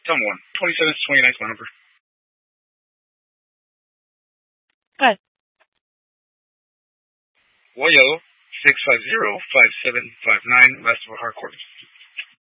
Tell me one. 27 to 29 is my number. Good. Woyo 650-5759, last of our hardcore.